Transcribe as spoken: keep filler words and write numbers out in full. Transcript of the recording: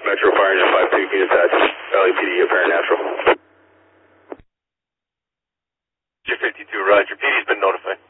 Metro Fire Engine five two, can you attach L A P D apparent natural? G fifty-two, Roger. P D's been notified.